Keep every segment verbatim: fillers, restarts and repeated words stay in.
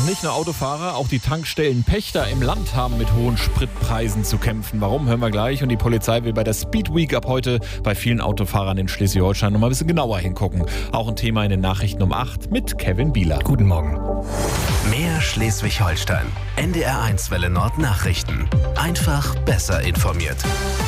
nicht nur Autofahrer, auch die Tankstellenpächter im Land haben mit hohen Spritpreisen zu kämpfen. Warum, hören wir gleich. Und die Polizei will bei der Speed Week ab heute bei vielen Autofahrern in Schleswig-Holstein noch mal ein bisschen genauer hingucken. Auch ein Thema in den Nachrichten um acht mit Kevin Bieler. Guten Morgen. Mehr Schleswig-Holstein. N D R eins Welle Nord Nachrichten. Einfach besser informiert.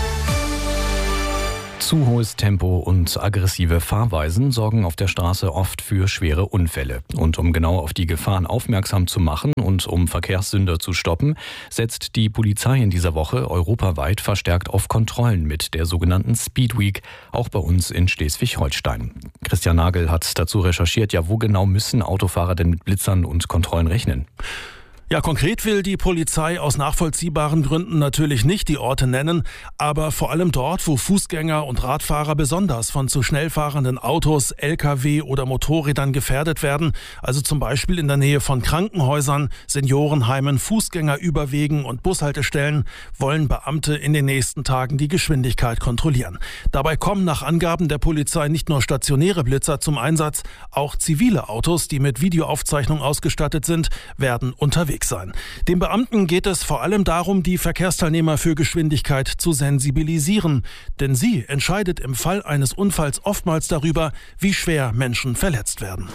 Zu hohes Tempo und aggressive Fahrweisen sorgen auf der Straße oft für schwere Unfälle. Und um genau auf die Gefahren aufmerksam zu machen und um Verkehrssünder zu stoppen, setzt die Polizei in dieser Woche europaweit verstärkt auf Kontrollen mit der sogenannten Speed Week, auch bei uns in Schleswig-Holstein. Christian Nagel hat dazu recherchiert, ja, wo genau müssen Autofahrer denn mit Blitzern und Kontrollen rechnen? Ja, konkret will die Polizei aus nachvollziehbaren Gründen natürlich nicht die Orte nennen, aber vor allem dort, wo Fußgänger und Radfahrer besonders von zu schnell fahrenden Autos, L K W oder Motorrädern gefährdet werden, also zum Beispiel in der Nähe von Krankenhäusern, Seniorenheimen, Fußgängerüberwegen und Bushaltestellen, wollen Beamte in den nächsten Tagen die Geschwindigkeit kontrollieren. Dabei kommen nach Angaben der Polizei nicht nur stationäre Blitzer zum Einsatz, auch zivile Autos, die mit Videoaufzeichnung ausgestattet sind, werden unterwegs sein. Den Beamten geht es vor allem darum, die Verkehrsteilnehmer für Geschwindigkeit zu sensibilisieren. Denn sie entscheidet im Fall eines Unfalls oftmals darüber, wie schwer Menschen verletzt werden.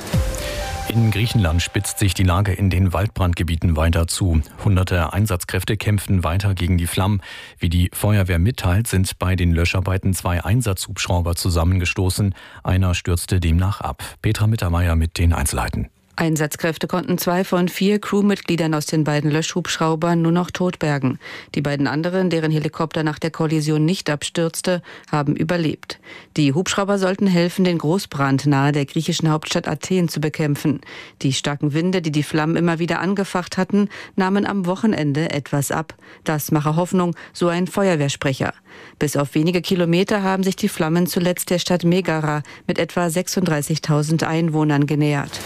In Griechenland spitzt sich die Lage in den Waldbrandgebieten weiter zu. Hunderte Einsatzkräfte kämpfen weiter gegen die Flammen. Wie die Feuerwehr mitteilt, sind bei den Löscharbeiten zwei Einsatzhubschrauber zusammengestoßen. Einer stürzte demnach ab. Petra Mittermeier mit den Einzelheiten. Einsatzkräfte konnten zwei von vier Crewmitgliedern aus den beiden Löschhubschraubern nur noch tot bergen. Die beiden anderen, deren Helikopter nach der Kollision nicht abstürzte, haben überlebt. Die Hubschrauber sollten helfen, den Großbrand nahe der griechischen Hauptstadt Athen zu bekämpfen. Die starken Winde, die die Flammen immer wieder angefacht hatten, nahmen am Wochenende etwas ab. Das mache Hoffnung, so ein Feuerwehrsprecher. Bis auf wenige Kilometer haben sich die Flammen zuletzt der Stadt Megara mit etwa sechsunddreißigtausend Einwohnern genähert.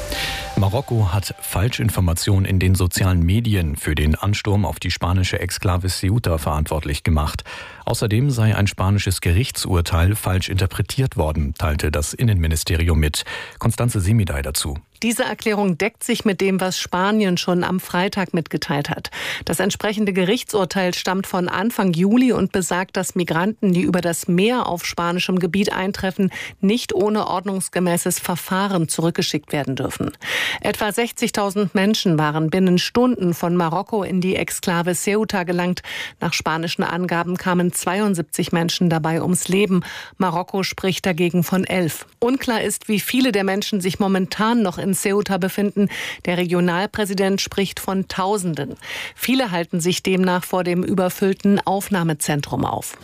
Marokko hat Falschinformationen in den sozialen Medien für den Ansturm auf die spanische Exklave Ceuta verantwortlich gemacht. Außerdem sei ein spanisches Gerichtsurteil falsch interpretiert worden, teilte das Innenministerium mit. Constanze Semidey dazu. Diese Erklärung deckt sich mit dem, was Spanien schon am Freitag mitgeteilt hat. Das entsprechende Gerichtsurteil stammt von Anfang Juli und besagt, dass Migranten, die über das Meer auf spanischem Gebiet eintreffen, nicht ohne ordnungsgemäßes Verfahren zurückgeschickt werden dürfen. Etwa sechzigtausend Menschen waren binnen Stunden von Marokko in die Exklave Ceuta gelangt. Nach spanischen Angaben kamen zweiundsiebzig Menschen dabei ums Leben. Marokko spricht dagegen von elf. Unklar ist, wie viele der Menschen sich momentan noch in Ceuta befinden. Der Regionalpräsident spricht von Tausenden. Viele halten sich demnach vor dem überfüllten Aufnahmezentrum auf.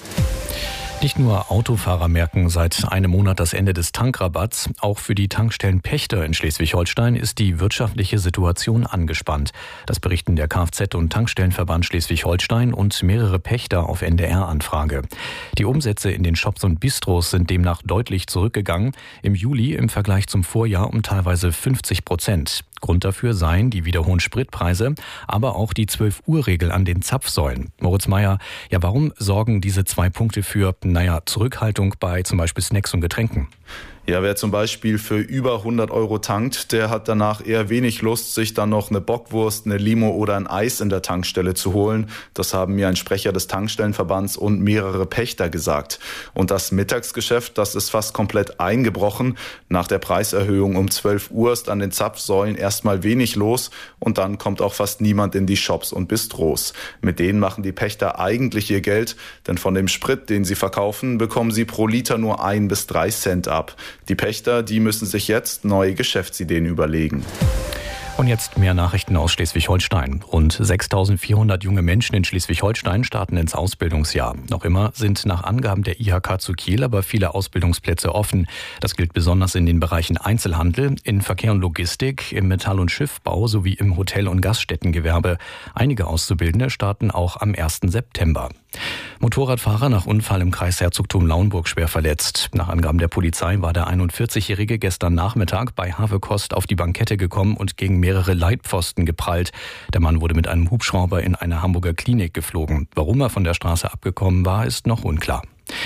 Nicht nur Autofahrer merken seit einem Monat das Ende des Tankrabatts. Auch für die Tankstellenpächter in Schleswig-Holstein ist die wirtschaftliche Situation angespannt. Das berichten der Kfz- und Tankstellenverband Schleswig-Holstein und mehrere Pächter auf N D R-Anfrage. Die Umsätze in den Shops und Bistros sind demnach deutlich zurückgegangen. Im Juli im Vergleich zum Vorjahr um teilweise fünfzig Prozent. Grund dafür seien die wieder hohen Spritpreise, aber auch die zwölf-Uhr-Regel an den Zapfsäulen. Moritz Meyer, ja, warum sorgen diese zwei Punkte für, naja, Zurückhaltung bei zum Beispiel Snacks und Getränken? Ja, wer zum Beispiel für über hundert Euro tankt, der hat danach eher wenig Lust, sich dann noch eine Bockwurst, eine Limo oder ein Eis in der Tankstelle zu holen. Das haben mir ein Sprecher des Tankstellenverbands und mehrere Pächter gesagt. Und das Mittagsgeschäft, das ist fast komplett eingebrochen. Nach der Preiserhöhung um zwölf Uhr ist an den Zapfsäulen erstmal wenig los und dann kommt auch fast niemand in die Shops und Bistros. Mit denen machen die Pächter eigentlich ihr Geld, denn von dem Sprit, den sie verkaufen, bekommen sie pro Liter nur ein bis drei Cent ab. Die Pächter, die müssen sich jetzt neue Geschäftsideen überlegen. Und jetzt mehr Nachrichten aus Schleswig-Holstein. Rund sechstausendvierhundert junge Menschen in Schleswig-Holstein starten ins Ausbildungsjahr. Noch immer sind nach Angaben der I H K zu Kiel aber viele Ausbildungsplätze offen. Das gilt besonders in den Bereichen Einzelhandel, in Verkehr und Logistik, im Metall- und Schiffbau sowie im Hotel- und Gaststättengewerbe. Einige Auszubildende starten auch am ersten September. Motorradfahrer nach Unfall im Kreis Herzogtum Lauenburg schwer verletzt. Nach Angaben der Polizei war der einundvierzigjährige gestern Nachmittag bei Havekost auf die Bankette gekommen und gegen mehrere Leitpfosten geprallt. Der Mann wurde mit einem Hubschrauber in eine Hamburger Klinik geflogen. Warum er von der Straße abgekommen war, ist noch unklar.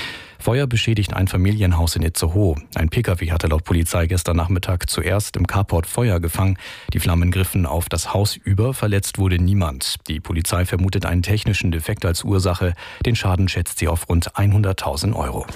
Feuer beschädigt ein Familienhaus in Itzehoe. Ein Pkw hatte laut Polizei gestern Nachmittag zuerst im Carport Feuer gefangen. Die Flammen griffen auf das Haus über, verletzt wurde niemand. Die Polizei vermutet einen technischen Defekt als Ursache. Den Schaden schätzt sie auf rund hunderttausend Euro.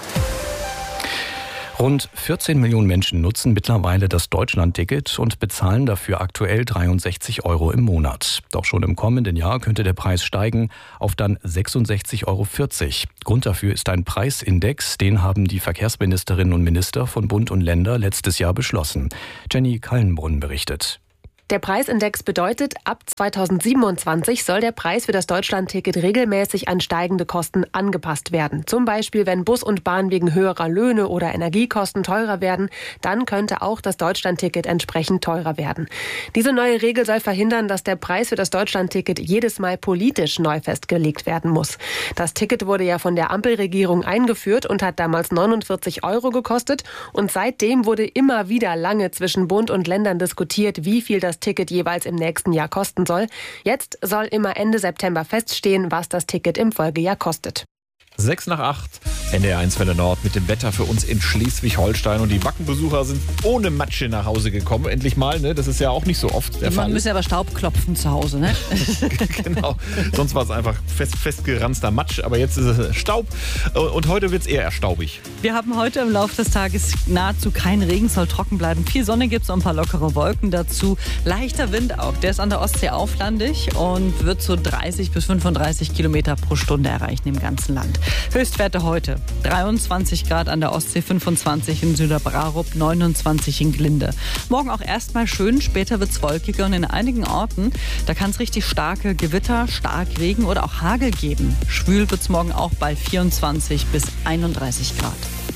Rund vierzehn Millionen Menschen nutzen mittlerweile das Deutschland-Ticket und bezahlen dafür aktuell dreiundsechzig Euro im Monat. Doch schon im kommenden Jahr könnte der Preis steigen auf dann sechsundsechzig Euro vierzig. Grund dafür ist ein Preisindex, den haben die Verkehrsministerinnen und Minister von Bund und Länder letztes Jahr beschlossen. Jenny Kallenbrunn berichtet. Der Preisindex bedeutet, ab zweitausendsiebenundzwanzig soll der Preis für das Deutschlandticket regelmäßig an steigende Kosten angepasst werden. Zum Beispiel, wenn Bus und Bahn wegen höherer Löhne oder Energiekosten teurer werden, dann könnte auch das Deutschlandticket entsprechend teurer werden. Diese neue Regel soll verhindern, dass der Preis für das Deutschlandticket jedes Mal politisch neu festgelegt werden muss. Das Ticket wurde ja von der Ampelregierung eingeführt und hat damals neunundvierzig Euro gekostet. Und seitdem wurde immer wieder lange zwischen Bund und Ländern diskutiert, wie viel das Ticket jeweils im nächsten Jahr kosten soll. Jetzt soll immer Ende September feststehen, was das Ticket im Folgejahr kostet. sechs nach acht, N D R eins Welle Nord mit dem Wetter für uns in Schleswig-Holstein. Und die Wackenbesucher sind ohne Matsche nach Hause gekommen. Endlich mal, ne? Das ist ja auch nicht so oft der Man Fall. Man muss ja aber Staub klopfen zu Hause, ne? Genau. Sonst war es einfach fest, festgeranzter Matsch. Aber jetzt ist es Staub. Und heute wird es eher staubig. Wir haben heute im Laufe des Tages nahezu keinen Regen, soll trocken bleiben. Viel Sonne gibt es und ein paar lockere Wolken dazu. Leichter Wind auch. Der ist an der Ostsee auflandig und wird so dreißig bis fünfunddreißig Kilometer pro Stunde erreichen im ganzen Land. Höchstwerte heute dreiundzwanzig Grad an der Ostsee, fünfundzwanzig in Süderbrarup, neunundzwanzig in Glinde. Morgen auch erstmal schön, später wird es wolkiger und in einigen Orten, da kann es richtig starke Gewitter, stark Regen oder auch Hagel geben. Schwül wird es morgen auch bei vierundzwanzig bis einunddreißig Grad.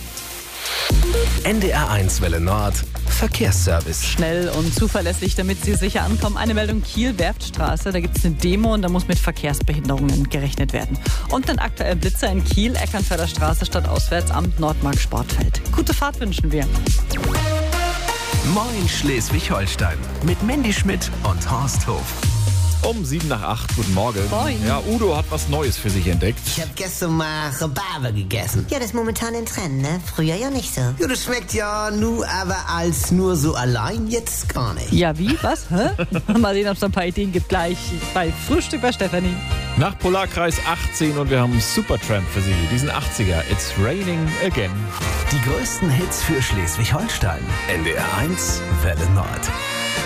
N D R eins Welle Nord Verkehrsservice. Schnell und zuverlässig, damit Sie sicher ankommen. Eine Meldung Kiel, Werftstraße. Da gibt es eine Demo und da muss mit Verkehrsbehinderungen gerechnet werden. Und den aktuellen Blitzer in Kiel, Eckernförder Straße, stadtauswärts am Nordmark Sportfeld. Gute Fahrt wünschen wir. Moin Schleswig-Holstein mit Mandy Schmidt und Horst Hof. Um sieben nach acht, guten Morgen. Moin. Ja, Udo hat was Neues für sich entdeckt. Ich hab gestern mal Rhabarber gegessen. Ja, das ist momentan ein Trend, ne? Früher ja nicht so. Ja, das schmeckt ja nur, aber als nur so allein jetzt gar nicht. Ja, wie? Was? Hä? Mal sehen, ob es noch ein paar Ideen gibt. Gleich bei Frühstück bei Stefanie. Nach Polarkreis achtzehn und wir haben Supertramp für Sie. Diesen achtziger. It's raining again. Die größten Hits für Schleswig-Holstein. N D R eins Welle Nord.